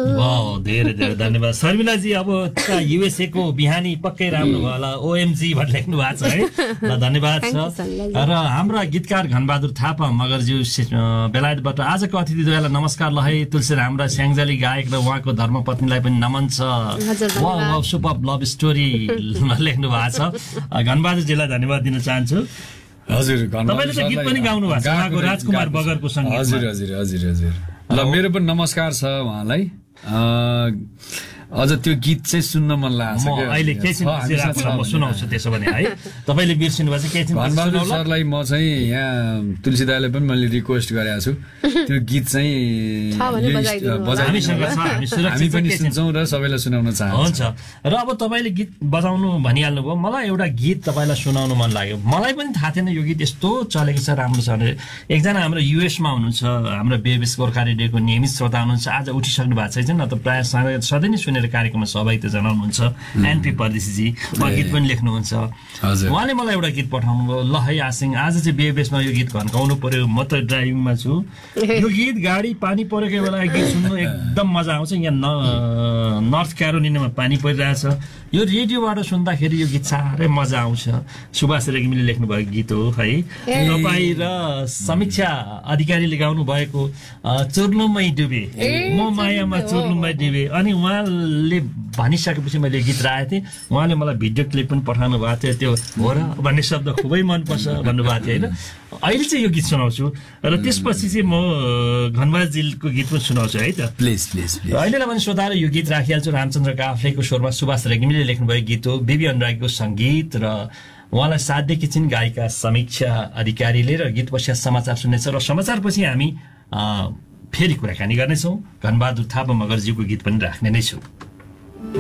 वाह धेरै धेरै धन्यवाद शर्मिलाजी। अब युएसए को बिहानी पक्कै राम्रो भयो होला, ओएमजी भनेर लेख्नु भएको छ है। ल धन्यवाद छ। र हाम्रा गीतकार घनबहादुर थापा मगरज्यू बेलायतबाट आजको अतिथिद्वयलाई नमस्कार ल है। तुलसी हाम्रा स्याङ्जाली गायक र उहाँको धर्मपत्नीलाई पनि नमन छ। वाह सुपर लभ स्टोरी लेख्नु भएको छ। घनबहादुरजीलाई धन्यवाद दिन चाहन्छु। हजुर तपाईले त गीत पनि गाउनु भएको छ उहाँको राजकुमार बगरको सङ्गीतमा। हजुर हजुर हजुर हजुर। ल मेरो पनि नमस्कार छ उहाँलाई। अझ त्यो गीत चाहिँ सुन्न मन लाग्छ। म अहिले केही म सुनाउँछु त्यसो भने है। तपाईले बिर्सिनु भएको छ केही घनबहादुर सरलाई म चाहिँ यहाँ तुलसी दाइले पनि मैले रिक्वेस्ट गरेको छु त्यो गीत चाहिँ हामी पनि सुन्छौँ र सबैलाई सुनाउन चाहन्छु। हुन्छ र अब तपाईले गीत बजाउनु भनिहाल्नु भयो। मलाई एउटा गीत तपाईलाई सुनाउनु मन लाग्यो। मलाई पनि थाहा थिएन यो गीत यस्तो चलेको छ राम्रो छ भनेर। एकजना हाम्रो युएसमा हुनुहुन्छ हाम्रो बेबिस गोर्खा रेडियोको नियमित श्रोता हुनुहुन्छ। आज उठिसक्नु भएको छैन न त प्रायः सधैँ नै सुनेर कार्यक्रममा सहभागिता जनाउनुहुन्छ। एनपी परदेशीजी उहाँ गीत पनि लेख्नुहुन्छ। उहाँले मलाई एउटा गीत पठाउनु भयो। ल है आसिङ आज चाहिँ बेबेसमा यो गीत घन्काउनु पर्यो। म त ड्राइभिङमा छु। यो गीत गाडी पानी परेको बेला गीत सुन्नु एकदम मजा आउँछ। यहाँ नर्थ क्यारोलिनामा पानी परिरहेछ। यो रेडियोबाट सुन्दाखेरि यो गीत साह्रै मजा आउँछ। सुभाष रेग्मीले लेख्नुभएको गीत हो है। तपाईँ र समीक्षा अधिकारीले गाउनु भएको चुर्लुमै डुबे म मायामा चुर्लुमै डुबे। अनि उहाँले भनिसकेपछि मैले गीत राखेको थिएँ। उहाँले मलाई भिडियो क्लिप पनि पठाउनु भएको थियो। त्यो हो र भन्ने शब्द खुबै मनपर्छ भन्नुभएको थियो होइन। अहिले चाहिँ यो गीत सुनाउँछु र त्यसपछि चाहिँ म घनबहादुरजीको गीत पनि सुनाउँछु है त। Please please please. अहिलेलाई पनि श्रोताहरू यो गीत राखिहाल्छु। रामचन्द्र काफ्लेको स्वरमा सुभाष रेग्मीले लेख्नुभएको गीत हो। बेबी अनुरागीको सङ्गीत र उहाँलाई साथ दिएकी छिन् गायिका समीक्षा अधिकारीले। र गीत पश्चात समाचार सुन्नेछ र समाचारपछि हामी फेरि कुराकानी गर्नेछौँ। घनबहादुर थापा मगरज्यूको गीत पनि राख्ने नै छौँ।